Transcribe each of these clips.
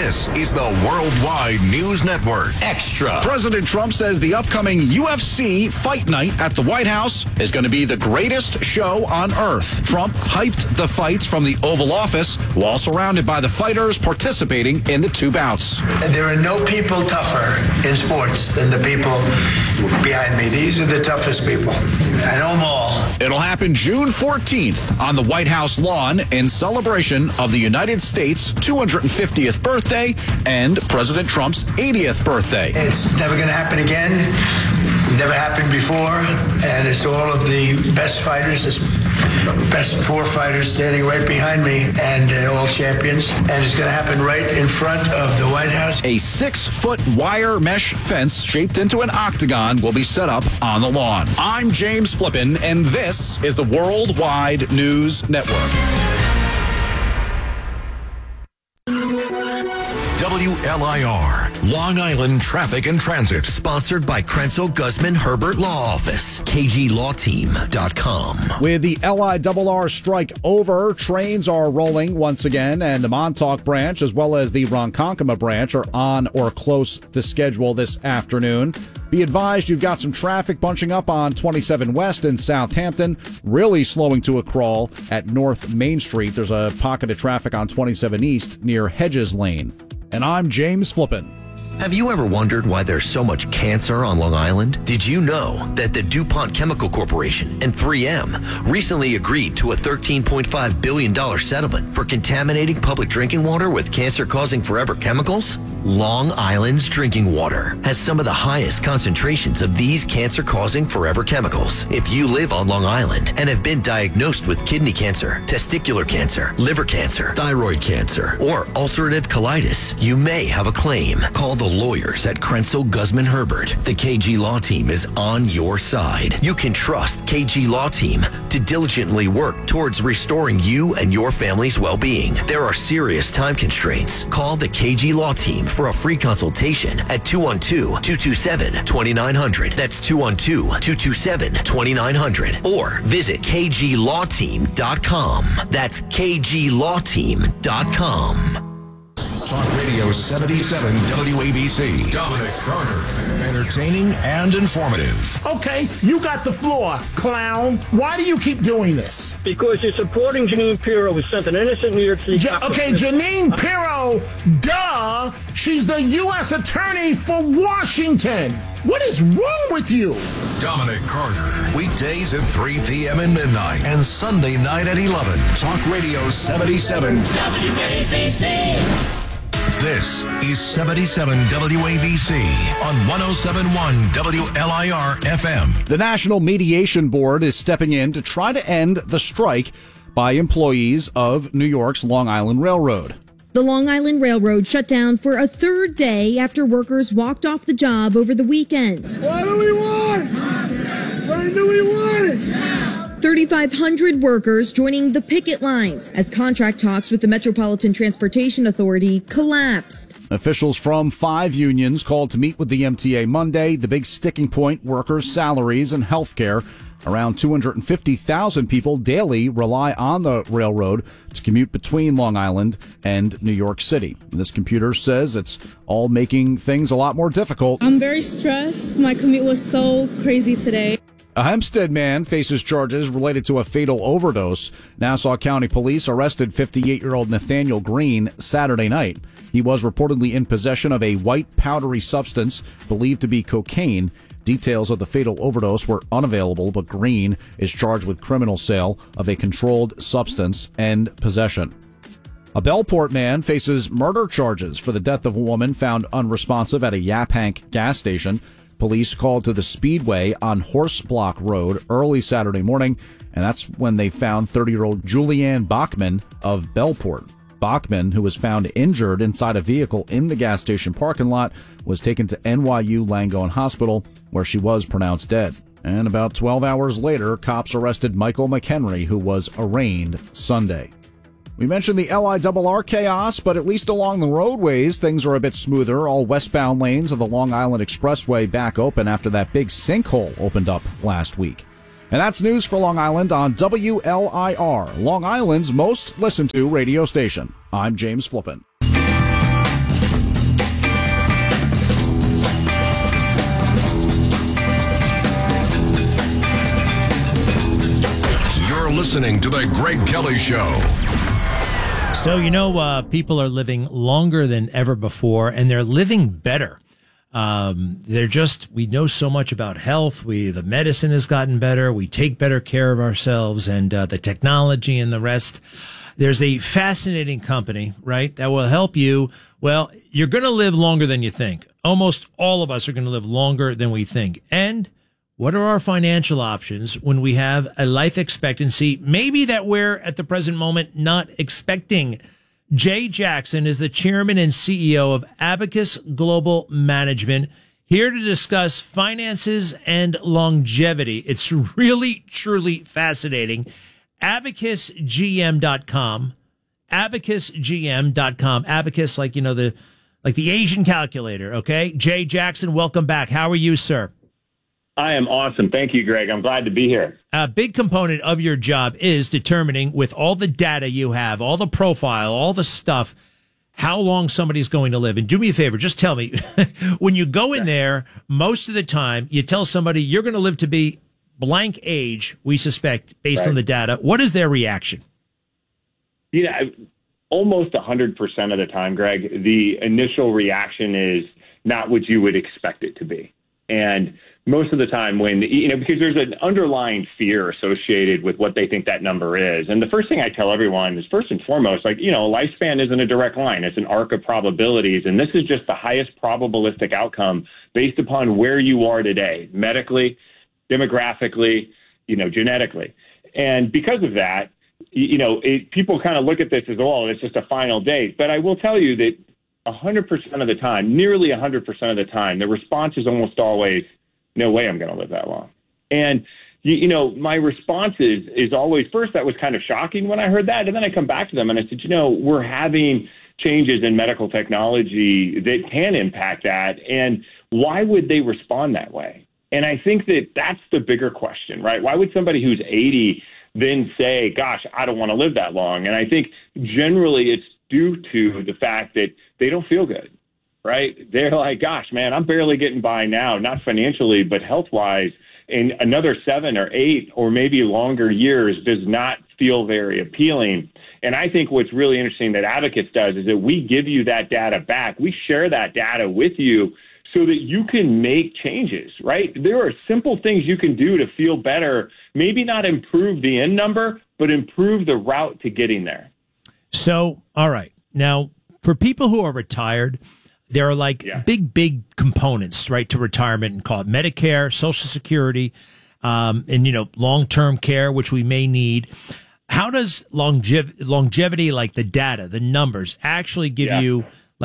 This is the Worldwide News Network Extra. President Trump says the upcoming UFC Fight Night at the White House is going to be the greatest show on earth. Trump hyped the fights from the Oval Office while surrounded by the fighters participating in the two bouts. There are no people tougher in sports than the people behind me. These are the toughest people. I know them all. It'll happen June 14th on the White House lawn in celebration of the United States' 250th birthday and President Trump's 80th birthday. It's never going to happen again. Never happened before. And it's all of the best fighters, best four fighters standing right behind me, and all champions. And it's going to happen right in front of the White House. A 6-foot wire mesh fence shaped into an octagon will be set up on the lawn. I'm James Flippin, and this is the Worldwide News Network. WLIR, Long Island Traffic and Transit. Sponsored by Krenzel Guzman Herbert Law Office, KGLawTeam.com. With the LIRR strike over, trains are rolling once again, and the Montauk branch as well as the Ronkonkoma branch are on or close to schedule this afternoon. Be advised you've got some traffic bunching up on 27 West in Southampton, really slowing to a crawl at North Main Street. There's a pocket of traffic on 27 East near Hedges Lane. And I'm James Flippin. Have you ever wondered why there's so much cancer on Long Island? Did you know that the DuPont Chemical Corporation and 3M recently agreed to a $13.5 billion settlement for contaminating public drinking water with cancer-causing forever chemicals? Long Island's drinking water has some of the highest concentrations of these cancer-causing forever chemicals. If you live on Long Island and have been diagnosed with kidney cancer, testicular cancer, liver cancer, thyroid cancer, or ulcerative colitis, you may have a claim. Call the lawyers at Krenzel Guzman Herbert. The KG Law Team is on your side. You can trust KG Law Team to diligently work towards restoring you and your family's well-being. There are serious time constraints. Call the KG Law Team for a free consultation at 212-227-2900. That's 212-227-2900. Or visit KGLawTeam.com. That's KGLawTeam.com. Talk Radio 77 WABC. Dominic Carter. Entertaining and informative. Okay, you got the floor, clown. Why do you keep doing this? Because you're supporting Jeanine Pirro, who sent an innocent New York City. Okay, Jeanine Pirro, duh. She's the U.S. Attorney for Washington. What is wrong with you? Dominic Carter. Weekdays at 3 p.m. and midnight. And Sunday night at 11. Talk Radio 77 WABC. This is 77 WABC on 107.1 WLIR FM. The National Mediation Board is stepping in to try to end the strike by employees of New York's Long Island Railroad. The Long Island Railroad shut down for a third day after workers walked off the job over the weekend. What do we want? What do we want? 3,500 workers joining the picket lines as contract talks with the Metropolitan Transportation Authority collapsed. Officials from 5 unions called to meet with the MTA Monday. The big sticking point, workers' salaries and health care. Around 250,000 people daily rely on the railroad to commute between Long Island and New York City. This computer says it's all making things a lot more difficult. I'm very stressed. My commute was so crazy today. A Hempstead man faces charges related to a fatal overdose. Nassau County Police arrested 58-year-old Nathaniel Green Saturday night. He was reportedly in possession of a white powdery substance believed to be cocaine. Details of the fatal overdose were unavailable, but Green is charged with criminal sale of a controlled substance and possession. A Bellport man faces murder charges for the death of a woman found unresponsive at a Yaphank gas station. Police called to the Speedway on Horse Block Road early Saturday morning, and that's when they found 30-year-old Julianne Bachman of Bellport. Bachman, who was found injured inside a vehicle in the gas station parking lot, was taken to NYU Langone Hospital, where she was pronounced dead. And about 12 hours later, cops arrested Michael McHenry, who was arraigned Sunday. We mentioned the LIRR chaos, but at least along the roadways, things are a bit smoother. All westbound lanes of the Long Island Expressway back open after that big sinkhole opened up last week. And that's news for Long Island on WLIR, Long Island's most listened to radio station. I'm James Flippin. listening to The Greg Kelly Show. So, people are living longer than ever before, and they're living better. We know so much about health. The medicine has gotten better. We take better care of ourselves, and the technology and the rest. There's a fascinating company, right, that will help you. Well, you're going to live longer than you think. Almost all of us are going to live longer than we think. And what are our financial options when we have a life expectancy maybe that we're at the present moment not expecting? Jay Jackson is the chairman and CEO of Abacus Global Management, here to discuss finances and longevity. It's really, truly fascinating. AbacusGM.com. AbacusGM.com. Abacus, like the Asian calculator. Okay, Jay Jackson, welcome back. How are you, sir? I am awesome. Thank you, Greg. I'm glad to be here. A big component of your job is determining, with all the data you have, all the profile, all the stuff, how long somebody's going to live. And do me a favor, just tell me, when you go in there, most of the time, you tell somebody you're going to live to be blank age, we suspect, based on the data. What is their reaction? Almost 100% of the time, Greg, the initial reaction is not what you would expect it to be. And most of the time because there's an underlying fear associated with what they think that number is. And the first thing I tell everyone is, first and foremost, lifespan isn't a direct line. It's an arc of probabilities. And this is just the highest probabilistic outcome based upon where you are today, medically, demographically, genetically. And because of that, people kind of look at this as, it's just a final date. But I will tell you that 100% of the time, nearly 100% of the time, the response is almost always, no way I'm going to live that long. And, my response is always, first, that was kind of shocking when I heard that. And then I come back to them and I said, we're having changes in medical technology that can impact that. And why would they respond that way? And I think that that's the bigger question, right? Why would somebody who's 80 then say, gosh, I don't want to live that long? And I think generally it's due to the fact that they don't feel good, right? They're like, gosh, man, I'm barely getting by now, not financially, but health-wise. And another 7 or 8 or maybe longer years does not feel very appealing. And I think what's really interesting that Abacus does is that we give you that data back. We share that data with you so that you can make changes, right? There are simple things you can do to feel better, maybe not improve the end number, but improve the route to getting there. So, all right. Now, for people who are retired, there are big components, right, to retirement, and call it Medicare, Social Security, and, long-term care, which we may need. How does longevity, like the data, the numbers, actually give you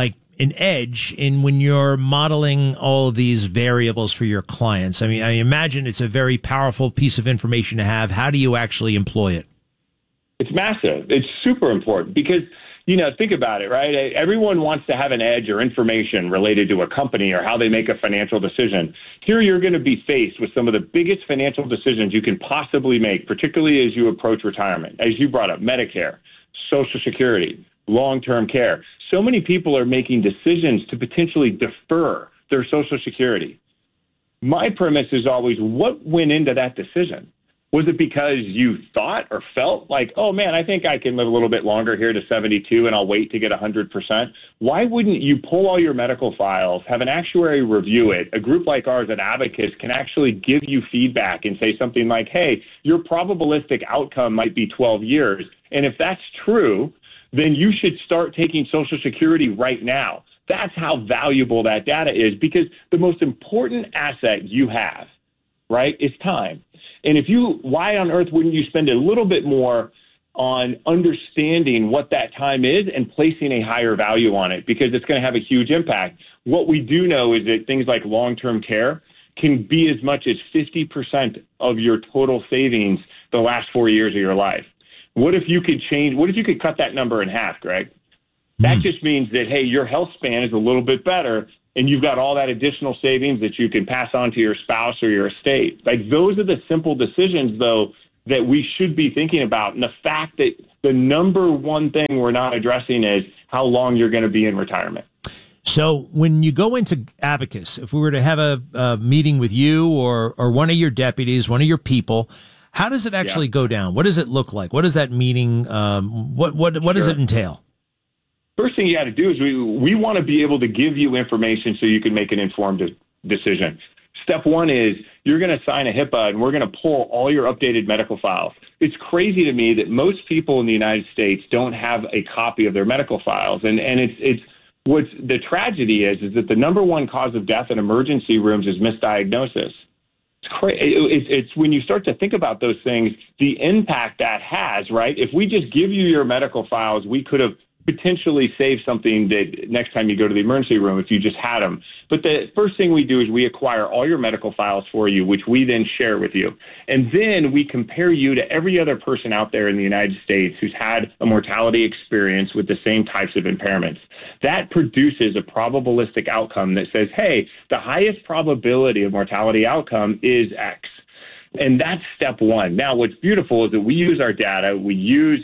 an edge in when you're modeling all of these variables for your clients? I mean, I imagine it's a very powerful piece of information to have. How do you actually employ it? It's massive. It's super important because, think about it, right? Everyone wants to have an edge or information related to a company or how they make a financial decision. Here you're going to be faced with some of the biggest financial decisions you can possibly make, particularly as you approach retirement. As you brought up, Medicare, Social Security, long-term care. So many people are making decisions to potentially defer their Social Security. My premise is always, what went into that decision? Was it because you thought or felt like, oh, man, I think I can live a little bit longer here to 72 and I'll wait to get 100%? Why wouldn't you pull all your medical files, have an actuary review it? A group like ours at Abacus can actually give you feedback and say something like, hey, your probabilistic outcome might be 12 years. And if that's true, then you should start taking Social Security right now. That's how valuable that data is, because the most important asset you have, right, is time. And why on earth wouldn't you spend a little bit more on understanding what that time is and placing a higher value on it? Because it's going to have a huge impact. What we do know is that things like long-term care can be as much as 50% of your total savings the last 4 years of your life. What if you could cut that number in half, Greg? That just means that, hey, your health span is a little bit better, and you've got all that additional savings that you can pass on to your spouse or your estate. Like, those are the simple decisions, though, that we should be thinking about. And the fact that the number one thing we're not addressing is how long you're going to be in retirement. So when you go into Abacus, if we were to have a meeting with you or one of your deputies, one of your people, How does it actually go down? What does it look like? What is that meeting? What does it entail? First thing you got to do is we want to be able to give you information so you can make an informed decision. Step one is you're going to sign a HIPAA, and we're going to pull all your updated medical files. It's crazy to me that most people in the United States don't have a copy of their medical files, and it's what's the tragedy is that the number one cause of death in emergency rooms is misdiagnosis. It's when you start to think about those things, the impact that has, right? If we just give you your medical files, we could have potentially save something that next time you go to the emergency room if you just had them. But the first thing we do is we acquire all your medical files for you, which we then share with you. And then we compare you to every other person out there in the United States who's had a mortality experience with the same types of impairments. That produces a probabilistic outcome that says, hey, the highest probability of mortality outcome is X. And that's step one. Now, what's beautiful is that we use our data. We use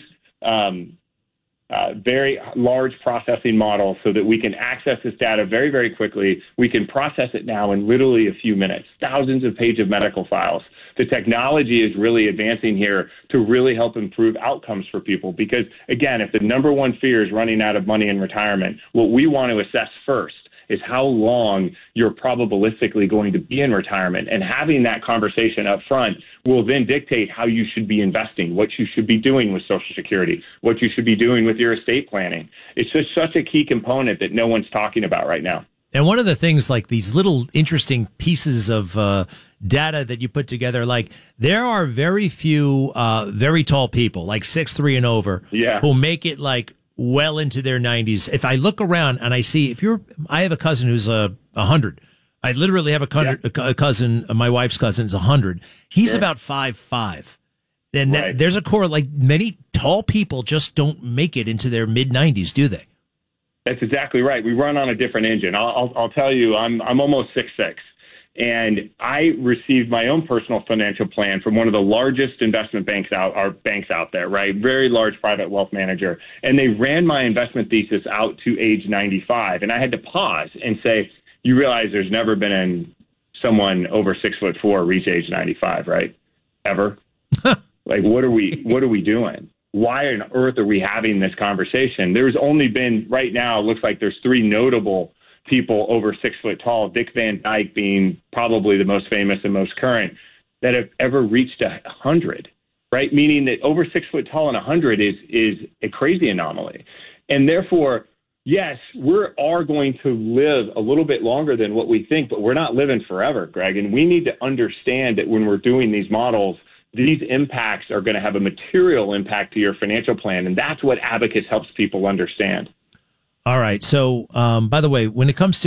very large processing model so that we can access this data very, very quickly. We can process it now in literally a few minutes, thousands of pages of medical files. The technology is really advancing here to really help improve outcomes for people because, again, if the number one fear is running out of money in retirement, what we want to assess first is how long you're probabilistically going to be in retirement. And having that conversation up front will then dictate how you should be investing, what you should be doing with Social Security, what you should be doing with your estate planning. It's just such a key component that no one's talking about right now. And one of the things, like these little interesting pieces of data that you put together, like there are very few very tall people, like 6'3" and over, who make it like well into their 90s. If I look around and I see, I have a cousin who's 100. I literally have a cousin, my wife's cousin is 100. He's about 5'5". And there's a core, like many tall people just don't make it into their mid 90s, do they? That's exactly right. We run on a different engine. I'll tell you, I'm almost 6'6". And I received my own personal financial plan from one of the largest investment banks out there, right? Very large private wealth manager. And they ran my investment thesis out to age 95. And I had to pause and say, you realize there's never been someone over 6'4" reach age 95, right? Ever? Like, what are we doing? Why on earth are we having this conversation? There's only been, right now, it looks like there's 3 notable people over 6 foot tall, Dick Van Dyke being probably the most famous and most current, that have ever reached 100, right? Meaning that over 6 foot tall and 100 is a crazy anomaly. And therefore, yes, we are going to live a little bit longer than what we think, but we're not living forever, Greg. And we need to understand that when we're doing these models, these impacts are going to have a material impact to your financial plan. And that's what Abacus helps people understand. All right. So, by the way, when it comes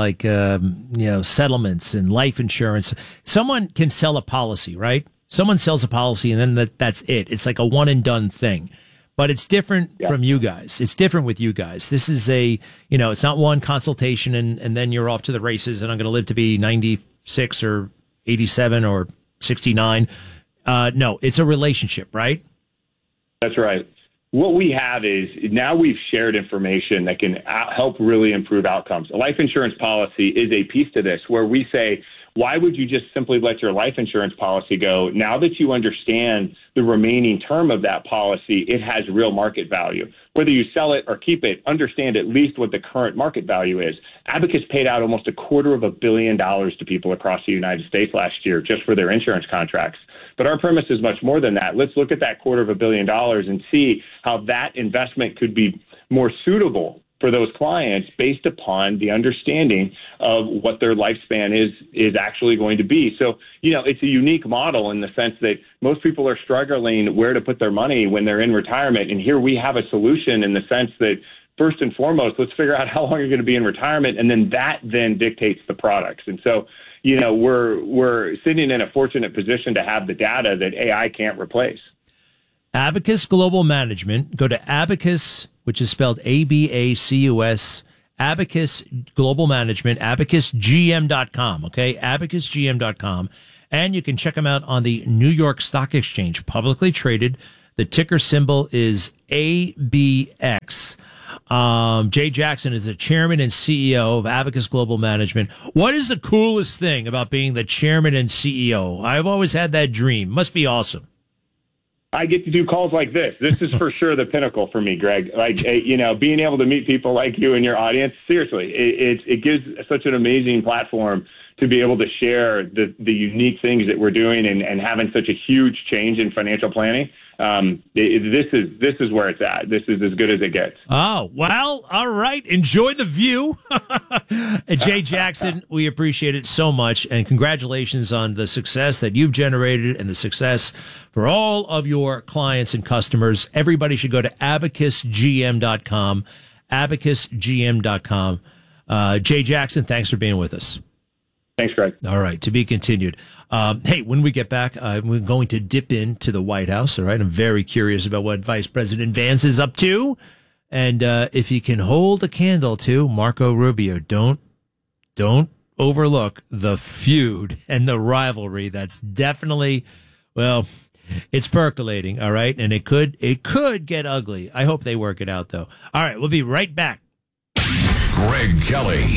to settlements and life insurance, someone can sell a policy, right? Someone sells a policy and then that's it. It's like a one and done thing, but it's different from you guys. It's different with you guys. This is it's not one consultation and then you're off to the races and I'm going to live to be 96 or 87 or 69. No, it's a relationship, right? That's right. What we have is now we've shared information that can help really improve outcomes. A life insurance policy is a piece to this where we say, why would you just simply let your life insurance policy go? Now that you understand the remaining term of that policy, it has real market value. Whether you sell it or keep it, understand at least what the current market value is. Abacus paid out almost $250 million to people across the United States last year just for their insurance contracts. But our premise is much more than that. Let's look at that $250 million and see how that investment could be more suitable for those clients based upon the understanding of what their lifespan is actually going to be. So, it's a unique model in the sense that most people are struggling where to put their money when they're in retirement. And here we have a solution in the sense that first and foremost, let's figure out how long you're going to be in retirement. And then that then dictates the products. And so, we're sitting in a fortunate position to have the data that AI can't replace. Abacus Global Management. Go to Abacus, which is spelled ABACUS, Abacus Global Management, abacusgm.com, okay? abacusgm.com. And you can check them out on the New York Stock Exchange, publicly traded. The ticker symbol is ABX. Jay Jackson is the chairman and CEO of Abacus Global Management. What is the coolest thing about being the chairman and CEO? I've always had that dream. Must be awesome. I get to do calls like this. This is for sure the pinnacle for me, Greg. Like, being able to meet people like you and your audience, seriously, it gives such an amazing platform to be able to share the unique things that we're doing and having such a huge change in financial planning. This is where it's at. This is as good as it gets. Oh, well, all right. Enjoy the view. Jay Jackson, we appreciate it so much. And congratulations on the success that you've generated and the success for all of your clients and customers. Everybody should go to abacusgm.com, abacusgm.com. Jay Jackson, thanks for being with us. Thanks, Greg. All right, to be continued. Hey, when we get back, we're going to dip into the White House, all right? I'm very curious about what Vice President Vance is up to. And if he can hold a candle to Marco Rubio, don't overlook the feud and the rivalry. That's definitely, well, it's percolating, all right? And it could get ugly. I hope they work it out, though. All right, we'll be right back. Greg Kelly.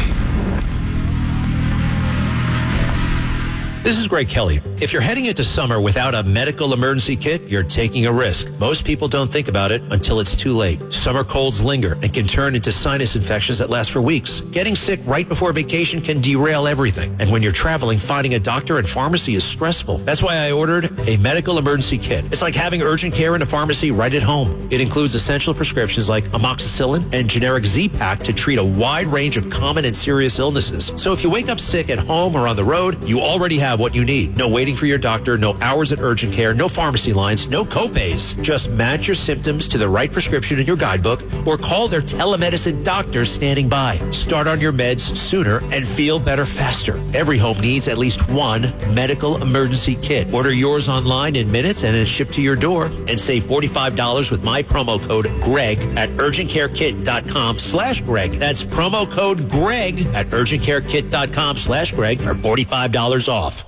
This is Greg Kelly. If you're heading into summer without a medical emergency kit, you're taking a risk. Most people don't think about it until it's too late. Summer colds linger and can turn into sinus infections that last for weeks. Getting sick right before vacation can derail everything. And when you're traveling, finding a doctor and pharmacy is stressful. That's why I ordered a medical emergency kit. It's like having urgent care in a pharmacy right at home. It includes essential prescriptions like amoxicillin and generic Z-Pak to treat a wide range of common and serious illnesses. So if you wake up sick at home or on the road, you already have what you need. No waiting for your doctor, no hours at urgent care, no pharmacy lines, no copays. Just match your symptoms to the right prescription in your guidebook or call their telemedicine doctors standing by. Start on your meds sooner and feel better faster. Every home needs at least one medical emergency kit. Order yours online in minutes and it's shipped to your door, and save $45 with my promo code GREG at urgentcarekit.com/Greg. That's promo code GREG at urgentcarekit.com/Greg for $45 off.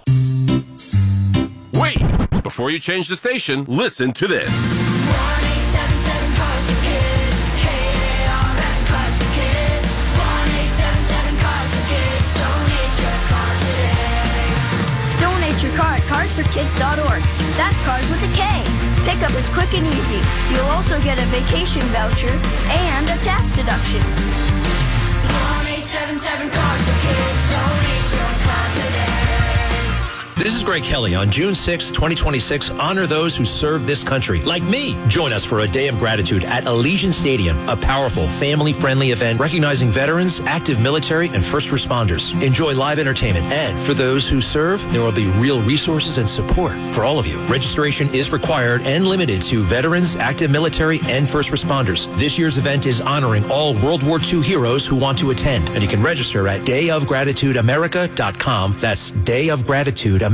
Wait! Before you change the station, listen to this. 1-877 Cars for Kids. KARS Cars for Kids. 1-877 Cars for Kids. Donate your car today. Donate your car at carsforkids.org. That's cars with a K. Pickup is quick and easy. You'll also get a vacation voucher and a tax deduction. 1-877 Cars for Kids. Donate your car today. This is Greg Kelly. On June 6, 2026, honor those who serve this country, like me. Join us for a day of gratitude at Allegiant Stadium, a powerful, family-friendly event recognizing veterans, active military, and first responders. Enjoy live entertainment, and for those who serve, there will be real resources and support for all of you. Registration is required and limited to veterans, active military, and first responders. This year's event is honoring all World War II heroes who want to attend, and you can register at dayofgratitudeamerica.com. That's dayofgratitudeamerica.com.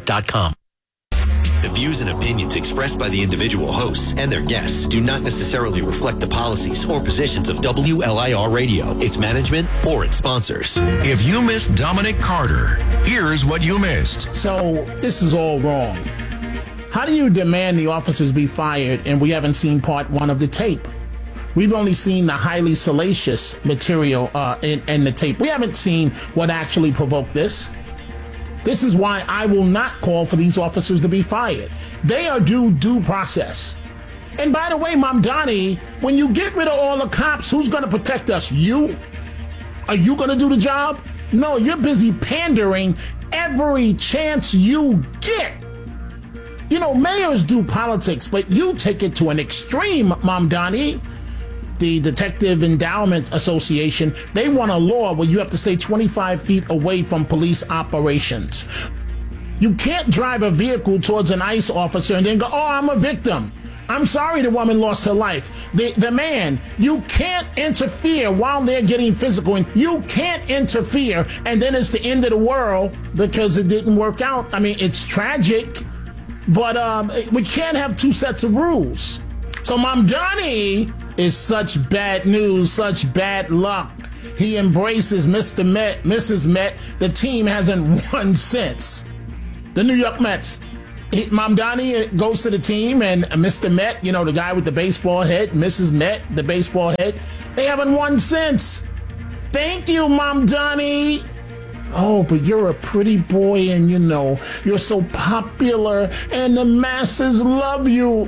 The views and opinions expressed by the individual hosts and their guests do not necessarily reflect the policies or positions of WLIR Radio, its management, or its sponsors. If you missed Dominic Carter, here's what you missed. So this is all wrong. How do you demand the officers be fired and we haven't seen part one of the tape? We've only seen the highly salacious material in the tape. We haven't seen what actually provoked this. This is why I will not call for these officers to be fired. They are due process. And by the way, Mamdani, when you get rid of all the cops, who's going to protect us? You? Are you going to do the job? No, you're busy pandering every chance you get. You know, mayors do politics, but you take it to an extreme, Mamdani. The Detective Endowment Association, they want a law where you have to stay 25 feet away from police operations. You can't drive a vehicle towards an ICE officer and then go, oh, I'm a victim. I'm sorry the woman lost her life. The man, you can't interfere while they're getting physical. And you can't interfere and then it's the end of the world because it didn't work out. I mean, it's tragic, but we can't have two sets of rules. So Mamdani is such bad news, such bad luck. He embraces Mr. Met, Mrs. Met. The team hasn't won since. The New York Mets. Mamdani goes to the team, and Mr. Met, you know, the guy with the baseball head, Mrs. Met, the baseball head, they haven't won since. Thank you, Mamdani. Oh, but you're a pretty boy, and you know, you're so popular, and the masses love you.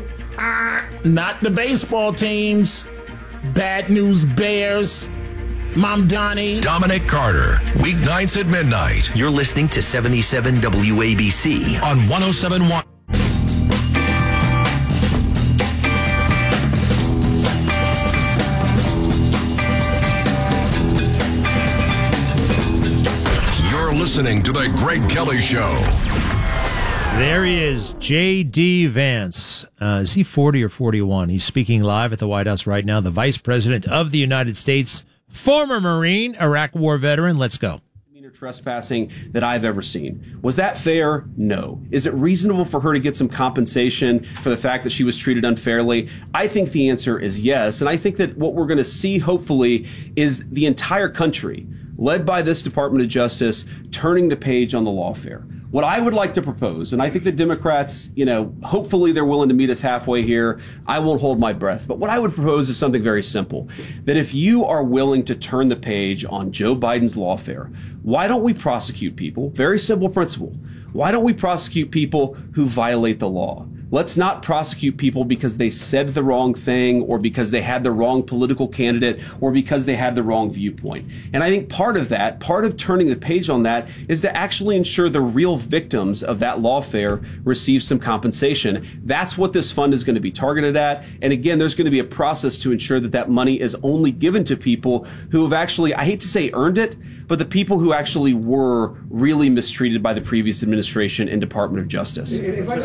Not the baseball teams. Bad News Bears. Mom Donnie. Dominic Carter, weeknights at midnight. You're listening to 77 WABC on 107.1. You're listening to The Greg Kelly Show. There he is, J.D. Vance. Is he 40 or 41? He's speaking live at the White House right now. The Vice President of the United States, former Marine, Iraq War veteran. Let's go. Trespassing that I've ever seen. Was that fair? No. Is it reasonable for her to get some compensation for the fact that she was treated unfairly? I think the answer is yes. And I think that what we're going to see, hopefully, is the entire country, led by this Department of Justice, turning the page on the lawfare. What I would like to propose, and I think the Democrats, hopefully they're willing to meet us halfway here. I won't hold my breath. But what I would propose is something very simple. That if you are willing to turn the page on Joe Biden's lawfare, why don't we prosecute people? Very simple principle. Why don't we prosecute people who violate the law? Let's not prosecute people because they said the wrong thing or because they had the wrong political candidate or because they had the wrong viewpoint. And I think part of turning the page on that is to actually ensure the real victims of that lawfare receive some compensation. That's what this fund is going to be targeted at. And again, there's going to be a process to ensure that that money is only given to people who have actually, I hate to say earned it, but the people who actually were really mistreated by the previous administration and Department of Justice.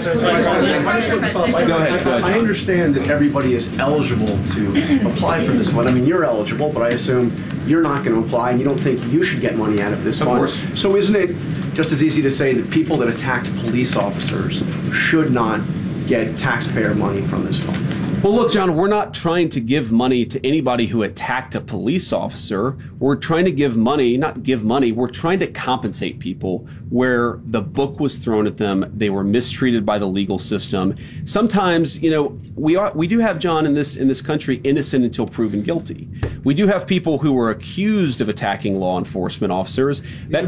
Go ahead. I understand that everybody is eligible to apply for this fund. I mean, you're eligible, but I assume you're not going to apply and you don't think you should get money out of this fund. Of course. So isn't it just as easy to say that people that attacked police officers should not get taxpayer money from this fund? Well, look, John, we're not trying to give money to anybody who attacked a police officer. We're trying to we're trying to compensate people where the book was thrown at them. They were mistreated by the legal system. Sometimes, we do have, John, in this country, innocent until proven guilty. We do have people who were accused of attacking law enforcement officers. That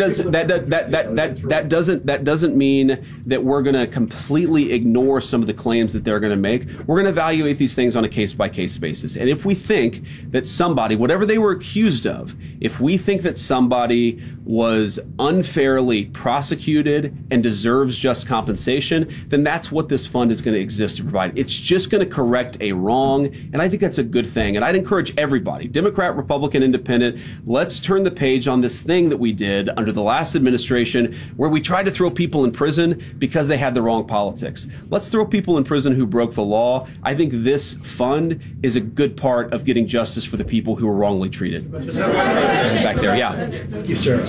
doesn't mean that we're going to completely ignore some of the claims that they're going to make. We're going to evaluate these things on a case-by-case basis. And if we think that somebody, whatever they were accused of, if we think that somebody was unfairly prosecuted and deserves just compensation, then that's what this fund is going to exist to provide. It's just going to correct a wrong, and I think that's a good thing. And I'd encourage everybody, Democrat, Republican, Independent, let's turn the page on this thing that we did under the last administration where we tried to throw people in prison because they had the wrong politics. Let's throw people in prison who broke the law. I think this fund is a good part of getting justice for the people who were wrongly treated. Back there, yeah. Thank you, sir.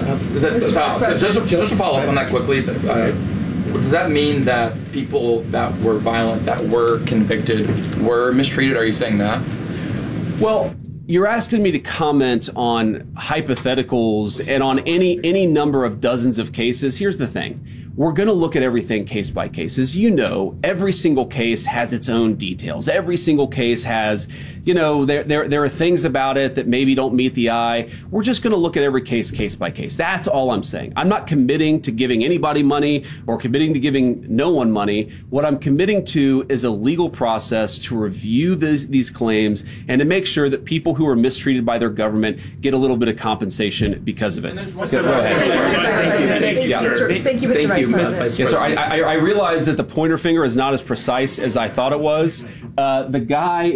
Just to follow up on that quickly, does that mean that people that were violent, that were convicted, were mistreated? Are you saying that? Well, you're asking me to comment on hypotheticals and on any number of dozens of cases. Here's the thing. We're going to look at everything case by case. As you know, every single case has its own details. Every single case has, there are things about it that maybe don't meet the eye. We're just going to look at every case by case. That's all I'm saying. I'm not committing to giving anybody money or committing to giving no one money. What I'm committing to is a legal process to review these claims and to make sure that people who are mistreated by their government get a little bit of compensation because of it. Go ahead. Thank you, Mr. Vice President. Yes, sir. I realize that the pointer finger is not as precise as I thought it was. The guy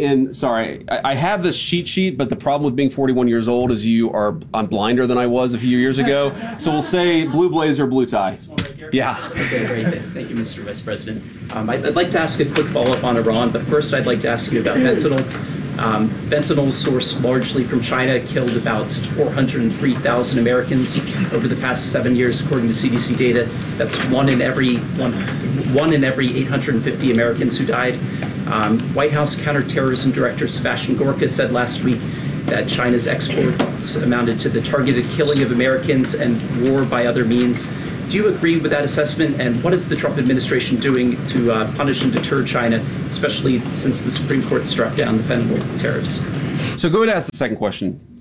I have this cheat sheet, but the problem with being 41 years old is I'm blinder than I was a few years ago. So we'll say blue blazer, blue tie. Yeah. Okay, great. Thank you, Mr. Vice President. I'd like to ask a quick follow-up on Iran, but first I'd like to ask you about fentanyl. Fentanyl sourced largely from China killed about 403,000 Americans over the past 7 years, according to CDC data. That's one in every 850 Americans who died. White House Counterterrorism Director Sebastian Gorka said last week that China's exports amounted to the targeted killing of Americans and war by other means. Do you agree with that assessment? And what is the Trump administration doing to punish and deter China, especially since the Supreme Court struck down the fentanyl tariffs? So go ahead and ask the second question.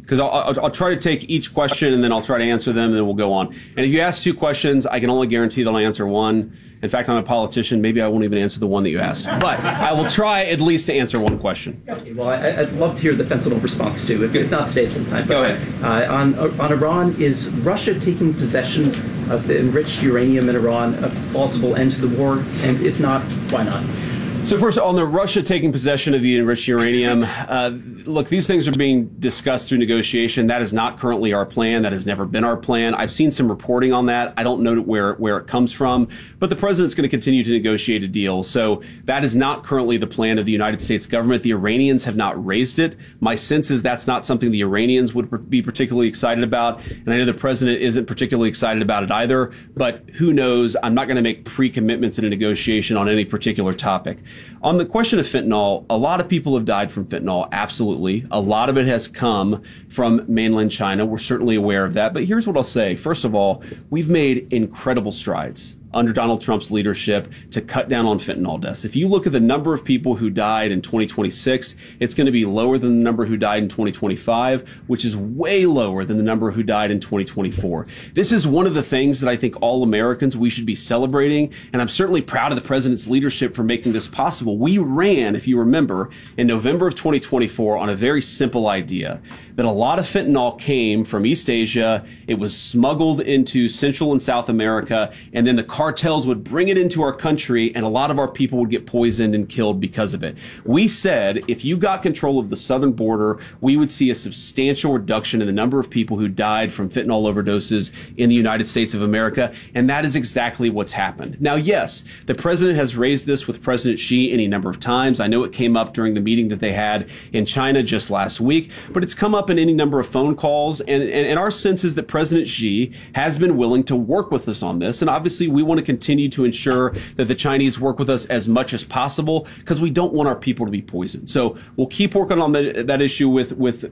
because I'll try to take each question and then I'll try to answer them and then we'll go on. And if you ask 2 questions, I can only guarantee that I'll answer one. In fact, I'm a politician. Maybe I won't even answer the one that you asked. But I will try at least to answer one question. Okay, well, I'd love to hear the fentanyl response too, if not today, sometime. Go ahead. On Iran, is Russia taking possession of the enriched uranium in Iran a plausible end to the war? And if not, why not? So first, on the Russia taking possession of the enriched uranium, look, these things are being discussed through negotiation. That is not currently our plan. That has never been our plan. I've seen some reporting on that. I don't know where it comes from, but the president's going to continue to negotiate a deal. So that is not currently the plan of the United States government. The Iranians have not raised it. My sense is that's not something the Iranians would be particularly excited about. And I know the president isn't particularly excited about it either, but who knows? I'm not going to make pre-commitments in a negotiation on any particular topic. On the question of fentanyl, a lot of people have died from fentanyl, absolutely. A lot of it has come from mainland China. We're certainly aware of that. But here's what I'll say. First of all, we've made incredible strides under Donald Trump's leadership to cut down on fentanyl deaths. If you look at the number of people who died in 2026, it's going to be lower than the number who died in 2025, which is way lower than the number who died in 2024. This is one of the things that I think all Americans, we should be celebrating. And I'm certainly proud of the president's leadership for making this possible. We ran, if you remember, in November of 2024 on a very simple idea that a lot of fentanyl came from East Asia. It was smuggled into Central and South America, and then the cartels would bring it into our country, and a lot of our people would get poisoned and killed because of it. We said if you got control of the southern border, we would see a substantial reduction in the number of people who died from fentanyl overdoses in the United States of America, and that is exactly what's happened. Now, yes, the president has raised this with President Xi any number of times. I know it came up during the meeting that they had in China just last week, but it's come up in any number of phone calls, and our sense is that President Xi has been willing to work with us on this, and obviously we want to continue to ensure that the Chinese work with us as much as possible because we don't want our people to be poisoned. So we'll keep working on that issue with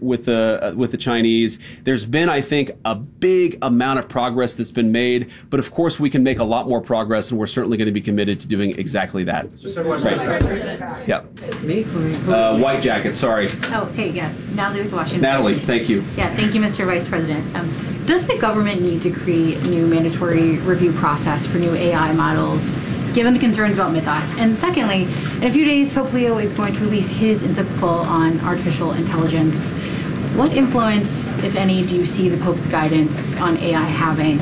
the Chinese. There's been, I think, a big amount of progress that's been made, but of course we can make a lot more progress, and we're certainly going to be committed to doing exactly that. Right. Yeah. Me? White jacket. Sorry. Oh, hey, yeah. Natalie with Washington Natalie, Post. thank you. Yeah, thank you, Mr. Vice President. Does the government need to create a new mandatory review process for new AI models, given the concerns about Mythos? And secondly, in a few days, Pope Leo is going to release his encyclical on artificial intelligence. What influence, if any, do you see the Pope's guidance on AI having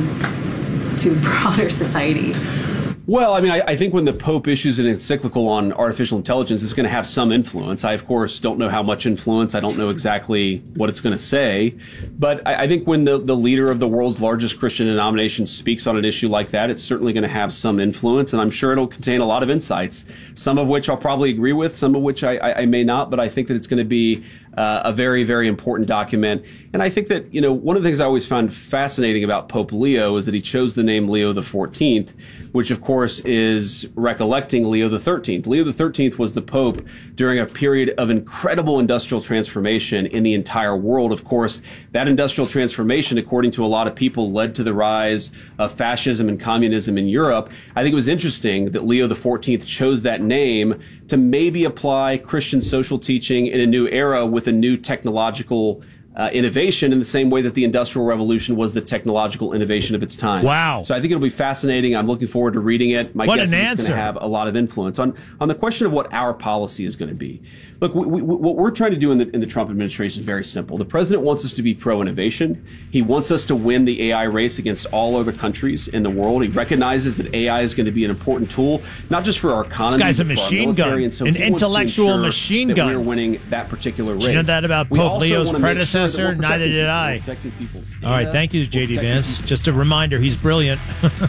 to broader society? Well, I mean, I think when the Pope issues an encyclical on artificial intelligence, it's going to have some influence. I, of course, don't know how much influence. I don't know exactly what it's going to say. But I think when the leader of the world's largest Christian denomination speaks on an issue like that, it's certainly going to have some influence. And I'm sure it'll contain a lot of insights, some of which I'll probably agree with, some of which I may not. But I think that it's going to be a very, very important document. And I think that, you know, one of the things I always found fascinating about Pope Leo is that he chose the name Leo XIV, which, of course, is recollecting Leo XIII. Leo XIII was the Pope during a period of incredible industrial transformation in the entire world. Of course, that industrial transformation, according to a lot of people, led to the rise of fascism and communism in Europe. I think it was interesting that Leo XIV chose that name to maybe apply Christian social teaching in a new era with a new technological innovation in the same way that the Industrial Revolution was the technological innovation of its time. Wow. So I think it'll be fascinating. I'm looking forward to reading it. My guess is it's going to have a lot of influence. On the question of what our policy is going to be, look, what we're trying to do in the Trump administration is very simple. The president wants us to be pro-innovation. He wants us to win the AI race against all other countries in the world. He recognizes that AI is going to be an important tool, not just for our economy, this guy's a but for our machine military. gun, And so an he wants to intellectual ensure machine that gun. we're winning that particular race. Did you know that about We Pope also Leo's wanna make sure that predecessor? we're Neither protecting did people, I. protecting people's All right, data, thank you, we're J.D. protecting Vance. people's Just a reminder, he's brilliant.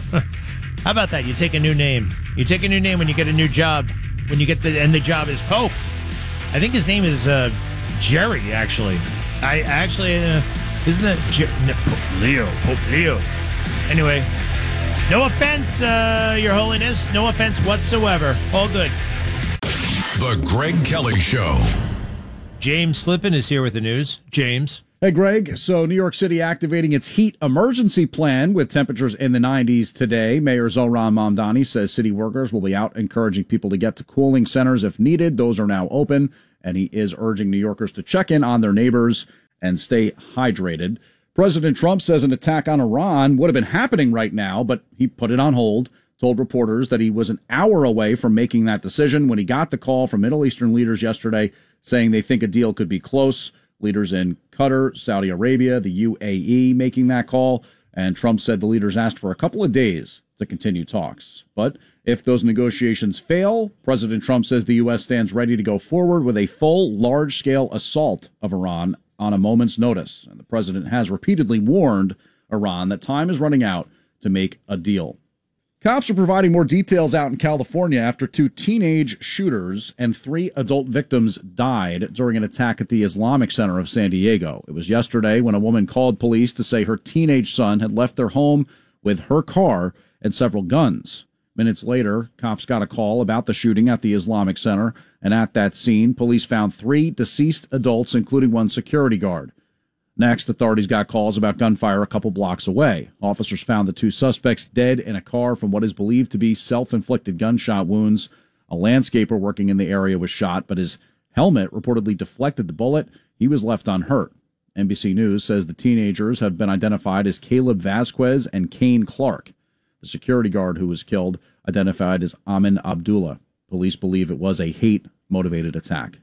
How about that? You take a new name. You take a new name when you get a new job. When you get and the job is Pope. I think his name is Jerry. Actually, isn't that Pope Leo? Anyway, no offense, Your Holiness. No offense whatsoever. All good. The Greg Kelly Show. James Flippin is here with the news. James. Hey, Greg. So New York City activating its heat emergency plan with temperatures in the 90s today. Mayor Zohran Mamdani says city workers will be out encouraging people to get to cooling centers if needed. Those are now open, and he is urging New Yorkers to check in on their neighbors and stay hydrated. President Trump says an attack on Iran would have been happening right now, but he put it on hold, told reporters that he was an hour away from making that decision when he got the call from Middle Eastern leaders yesterday saying they think a deal could be close. Leaders in Qatar, Saudi Arabia, the UAE making that call. And Trump said the leaders asked for a couple of days to continue talks. But if those negotiations fail, President Trump says the U.S. stands ready to go forward with a full, large-scale assault of Iran on a moment's notice. And the president has repeatedly warned Iran that time is running out to make a deal. Cops are providing more details out in California after 2 teenage shooters and 3 adult victims died during an attack at the Islamic Center of San Diego. It was yesterday when a woman called police to say her teenage son had left their home with her car and several guns. Minutes later, cops got a call about the shooting at the Islamic Center, and at that scene, police found 3 deceased adults, including 1 security guard. Next, authorities got calls about gunfire a couple blocks away. Officers found the 2 suspects dead in a car from what is believed to be self-inflicted gunshot wounds. A landscaper working in the area was shot, but his helmet reportedly deflected the bullet. He was left unhurt. NBC News says the teenagers have been identified as Caleb Vasquez and Kane Clark. The security guard who was killed identified as Amin Abdullah. Police believe it was a hate-motivated attack.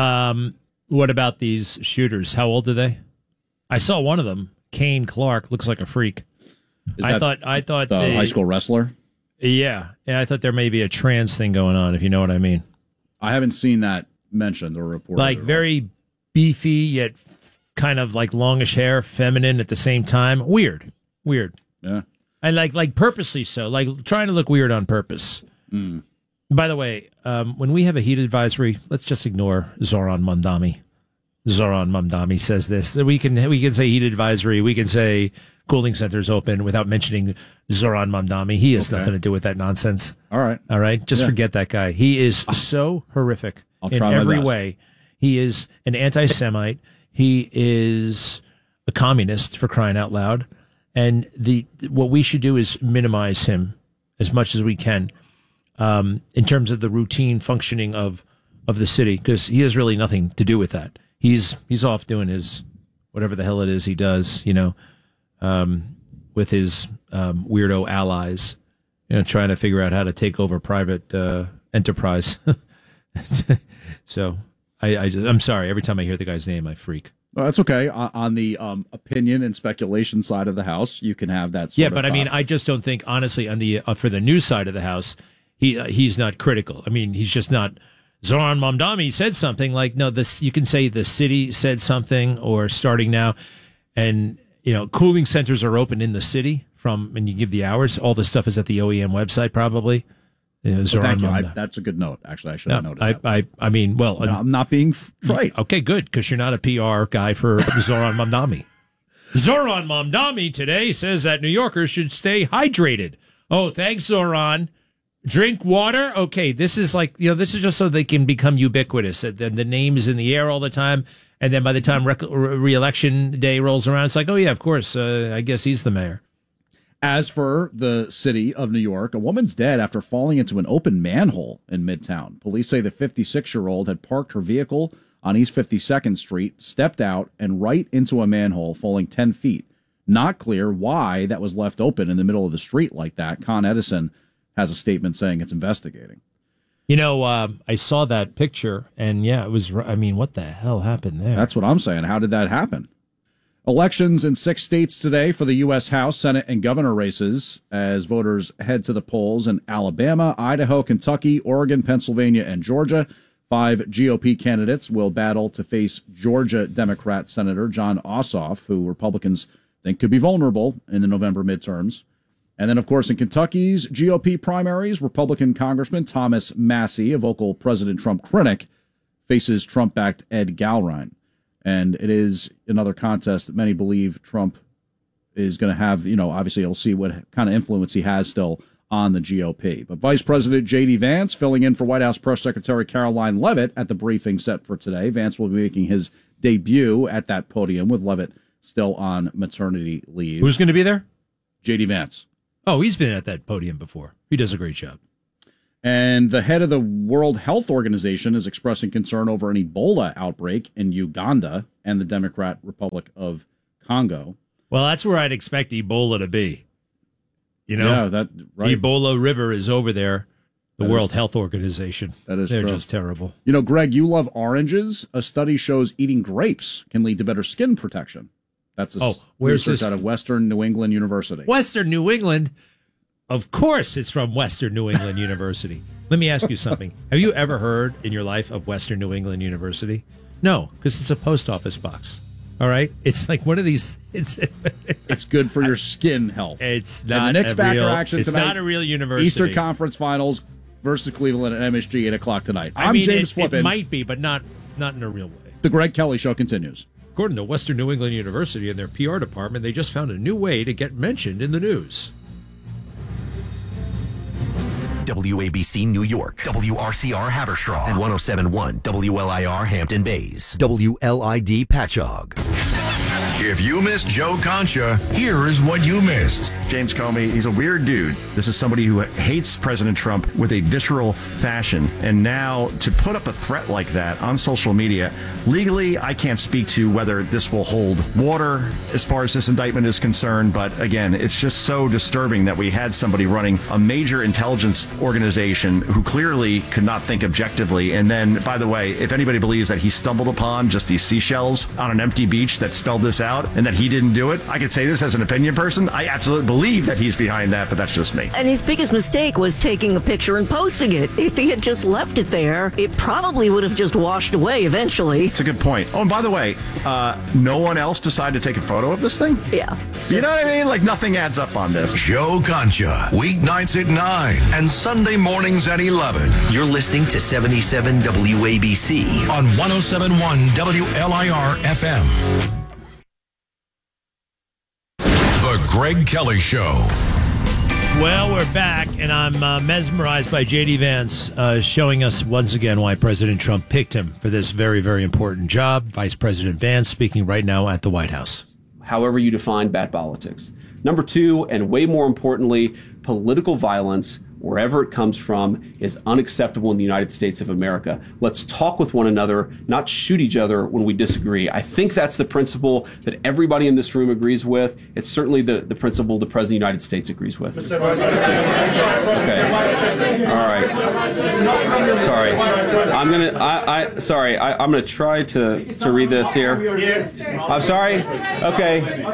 What about these shooters? How old are they? I saw one of them, Kane Clark, looks like a freak. I thought the high school wrestler? Yeah, I thought there may be a trans thing going on, if you know what I mean. I haven't seen that mentioned or reported. Like very beefy, yet kind of like longish hair, feminine at the same time. Weird. Yeah. And like purposely so, like trying to look weird on purpose. By the way, when we have a heat advisory, let's just ignore Zoran Mamdani. Zoran Mamdani says this. We can say heat advisory. We can say cooling centers open without mentioning Zoran Mamdani. He has nothing to do with that nonsense. All right. Just forget that guy. He is so horrific in every way. He is an anti-Semite. He is a communist, for crying out loud. And what we should do is minimize him as much as we can in terms of the routine functioning of the city, because he has really nothing to do with that. He's off doing his whatever the hell it is he does, with his weirdo allies, trying to figure out how to take over private enterprise. So I'm sorry. Every time I hear the guy's name, I freak. Well, that's okay. On the opinion and speculation side of the house, you can have that sort of but I mean, I just don't think, honestly, on the for the news side of the house, he's not critical. I mean, he's just not. Zoran Mamdani said something like, no, this, you can say the city said something, or starting now, and cooling centers are open in the city and you give the hours. All this stuff is at the OEM website, probably. Thank you. That's a good note. Actually, I should have noted that. I mean, well, no, I'm not being right. Okay, good, because you're not a PR guy for Zoran Mamdani. Zoran Mamdani today says that New Yorkers should stay hydrated. Oh, thanks, Zoran. Drink water. Okay, this is like, this is just so they can become ubiquitous. Then the name is in the air all the time, and then by the time re-election day rolls around, it's like, oh yeah, of course, I guess he's the mayor. As for the city of New York, a woman's dead after falling into an open manhole in Midtown. Police say the 56-year-old had parked her vehicle on East 52nd Street, stepped out, and right into a manhole, falling 10 feet. Not clear why that was left open in the middle of the street like that. Con Edison has a statement saying it's investigating. I saw that picture, and yeah, it was, I mean, what the hell happened there? That's what I'm saying. How did that happen? Elections in 6 states today for the U.S. House, Senate, and governor races as voters head to the polls in Alabama, Idaho, Kentucky, Oregon, Pennsylvania, and Georgia. 5 GOP candidates will battle to face Georgia Democrat Senator Jon Ossoff, who Republicans think could be vulnerable in the November midterms. And then, of course, in Kentucky's GOP primaries, Republican Congressman Thomas Massey, a vocal President Trump critic, faces Trump-backed Ed Galrine. And it is another contest that many believe Trump is going to have, obviously he'll see what kind of influence he has still on the GOP. But Vice President J.D. Vance, filling in for White House Press Secretary Caroline Leavitt at the briefing set for today. Vance will be making his debut at that podium with Leavitt still on maternity leave. Who's going to be there? J.D. Vance. Oh, he's been at that podium before. He does a great job. And the head of the World Health Organization is expressing concern over an Ebola outbreak in Uganda and the Democratic Republic of Congo. Well, that's where I'd expect Ebola to be. You know, right. Ebola River is over there. The World Health Organization. They're true. Just terrible. You know, Greg, you love oranges. A study shows eating grapes can lead to better skin protection. That's where's research this? out of Western New England University. Western New England? Of course it's from Western New England University. Let me ask you something. Have you ever heard in your life of Western New England University? No, because it's a post office box. All right? It's like one of these... It's good for your skin health. It's And not the Knicks a backer real... action It's tonight, not a real university. Eastern Conference Finals versus Cleveland at MSG, 8 o'clock tonight. I I'm mean, James it Flippin. might be, but not in a real way. The Greg Kelly Show continues. According to Western New England University and their PR department, they just found a new way to get mentioned in the news. WABC New York, WRCR Haverstraw, and 107.1 WLIR Hampton Bays, WLID Patchogue. If you missed Joe Concha, here is what you missed. James Comey, he's a weird dude. This is somebody who hates President Trump with a visceral fashion. And now to put up a threat like that on social media, legally, I can't speak to whether this will hold water as far as this indictment is concerned. But again, it's just so disturbing that we had somebody running a major intelligence organization who clearly could not think objectively. And then, by the way, if anybody believes that he stumbled upon just these seashells on an empty beach that spelled this out and that he didn't do it, I could say this as an opinion person. I absolutely believe that he's behind that, but that's just me. And his biggest mistake was taking a picture and posting it. If he had just left it there, it probably would have just washed away eventually. It's a good point. Oh, and by the way, no one else decided to take a photo of this thing? Yeah. You know what I mean? Like, nothing adds up on this. Joe Concha, weeknights at 9 and Sunday mornings at 11. You're listening to 77 WABC on 107.1 WLIR FM. The Greg Kelly Show. Well, we're back, and I'm mesmerized by J.D. Vance showing us once again why President Trump picked him for this very, very important job. Vice President Vance speaking right now at the White House. However you define bad politics. Number two, and way more importantly, political violence, wherever it comes from, is unacceptable in the United States of America. Let's talk with one another, not shoot each other when we disagree. I think that's the principle that everybody in this room agrees with. It's certainly the principle the President of the United States agrees with. Okay. All right. Sorry. I'm gonna try to read this here. I'm sorry? Okay.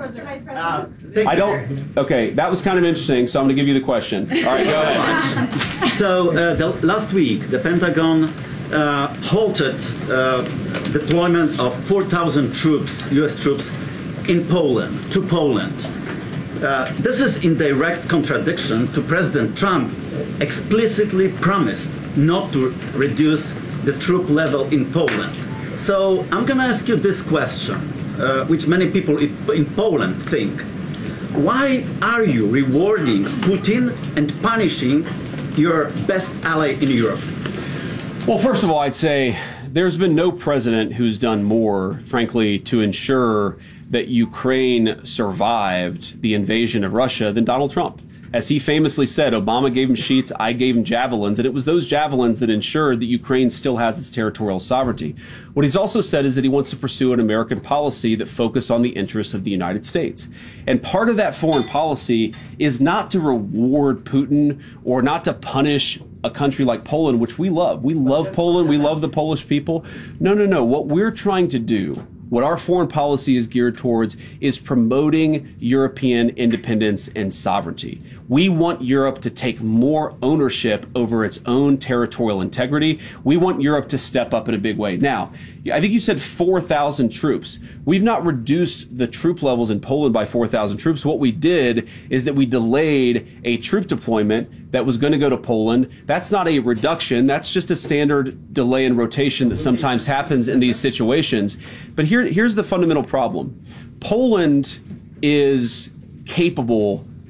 Okay, that was kind of interesting, so I'm gonna give you the question. All right, go ahead. So last week, the Pentagon halted deployment of 4,000 troops, U.S. troops, to Poland. This is in direct contradiction to President Trump explicitly promised not to reduce the troop level in Poland. So I'm going to ask you this question, which many people in Poland think. Why are you rewarding Putin and punishing your best ally in Europe? Well, first of all, I'd say there's been no president who's done more, frankly, to ensure that Ukraine survived the invasion of Russia than Donald Trump. As he famously said, Obama gave him sheets, I gave him javelins, and it was those javelins that ensured that Ukraine still has its territorial sovereignty. What he's also said is that he wants to pursue an American policy that focuses on the interests of the United States. And part of that foreign policy is not to reward Putin or not to punish a country like Poland, which we love. We love Poland. We love the Polish people. No. What we're trying to do, what our foreign policy is geared towards, is promoting European independence and sovereignty. We want Europe to take more ownership over its own territorial integrity. We want Europe to step up in a big way. Now, I think you said 4,000 troops. We've not reduced the troop levels in Poland by 4,000 troops. What we did is that we delayed a troop deployment that was going to go to Poland. That's not a reduction. That's just a standard delay in rotation that sometimes happens in these situations. But here's the fundamental problem. Poland is capable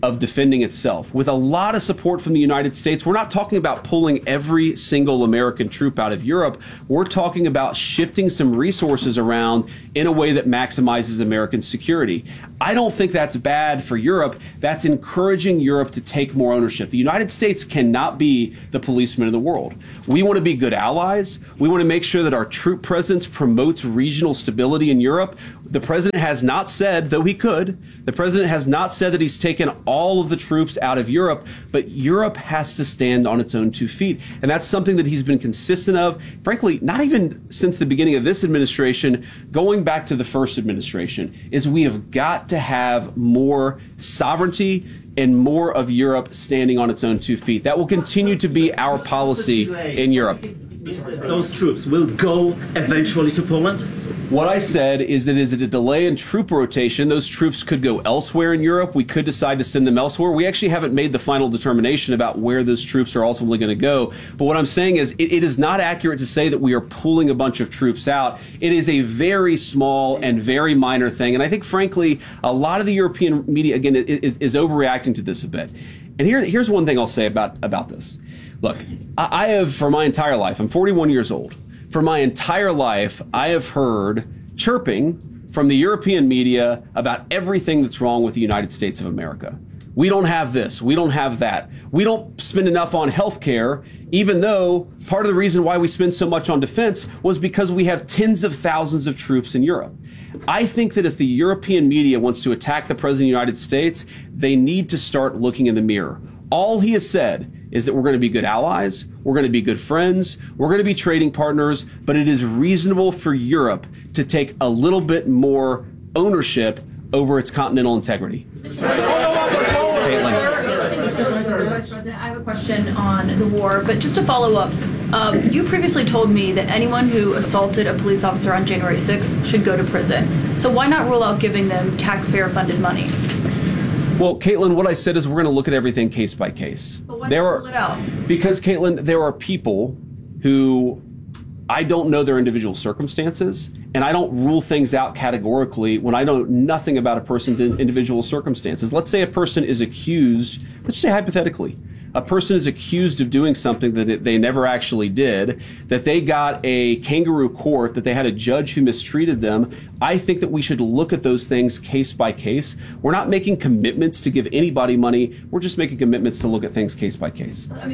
of defending itself with a lot of support from the United States. We're not talking about pulling every single American troop out of Europe. We're talking about shifting some resources around in a way that maximizes American security. I don't think that's bad for Europe. That's encouraging Europe to take more ownership. The United States cannot be the policeman of the world. We want to be good allies. We want to make sure that our troop presence promotes regional stability in Europe. The president has not said, though he could, the president has not said that he's taken all of the troops out of Europe, but Europe has to stand on its own 2 feet. And that's something that he's been consistent of, frankly, not even since the beginning of this administration, going back to the first administration, is we have got to have more sovereignty and more of Europe standing on its own 2 feet. That will continue to be our policy in Europe. Those troops will go eventually to Poland? What I said is that is it a delay in troop rotation? Those troops could go elsewhere in Europe. We could decide to send them elsewhere. We actually haven't made the final determination about where those troops are ultimately going to go. But what I'm saying is it is not accurate to say that we are pulling a bunch of troops out. It is a very small and very minor thing. And I think, frankly, a lot of the European media, again, is overreacting to this a bit. And here's one thing I'll say about this. Look, I have, for my entire life, I'm 41 years old. For my entire life, I have heard chirping from the European media about everything that's wrong with the United States of America. We don't have this. We don't have that. We don't spend enough on health care, even though part of the reason why we spend so much on defense was because we have tens of thousands of troops in Europe. I think that if the European media wants to attack the President of the United States, they need to start looking in the mirror. All he has said is that we're going to be good allies, we're going to be good friends, we're going to be trading partners, but it is reasonable for Europe to take a little bit more ownership over its continental integrity. I have a question on the war, but just to follow up, you previously told me that anyone who assaulted a police officer on January 6th should go to prison. So why not rule out giving them taxpayer-funded money? Well, Caitlin, what I said is we're going to look at everything case by case. But why not rule it out? Because, Caitlin, there are people who I don't know their individual circumstances, and I don't rule things out categorically when I know nothing about a person's individual circumstances. Let's say a person is accused, let's say hypothetically, a person is accused of doing something that they never actually did, that they got a kangaroo court, that they had a judge who mistreated them. I think that we should look at those things case by case. We're not making commitments to give anybody money. We're just making commitments to look at things case by case. But